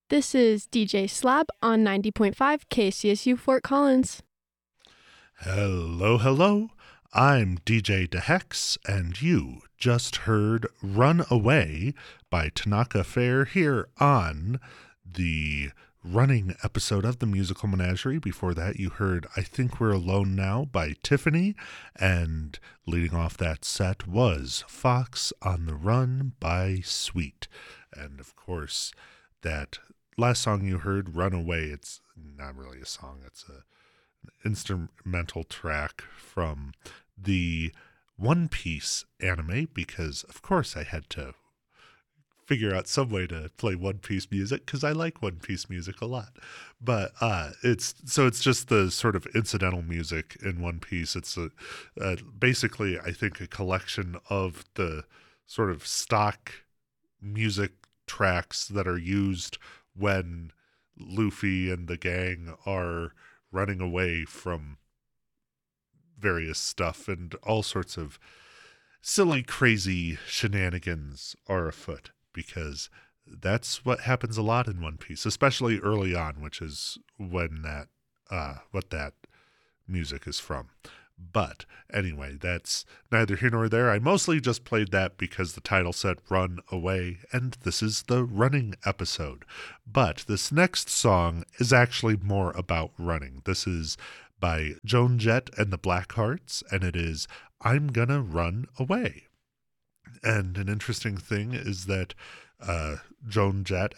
This is DJ Slab on 90.5 KCSU Fort Collins. Hello, hello. I'm DJ DeHex, and you just heard Run Away by Tanaka Fair here on the running episode of the Musical Menagerie. Before that, you heard I Think We're Alone Now by Tiffany, and leading off that set was Fox on the Run by Sweet. And of course, that last song you heard, Run Away, it's not really a song, it's an instrumental track from the One Piece anime, because of course I had to figure out some way to play One Piece music because I like One Piece music a lot. But it's just the sort of incidental music in One Piece. It's basically, I think, a collection of the sort of stock music tracks that are used when Luffy and the gang are running away from various stuff, and all sorts of silly, crazy shenanigans are afoot, because that's what happens a lot in One Piece, especially early on, which is when that what that music is from. But anyway, that's neither here nor there. I mostly just played that because the title said Run Away, and this is the running episode. But this next song is actually more about running. This is by Joan Jett and the Blackhearts, and it is I'm Gonna Run Away. And an interesting thing is that Joan Jett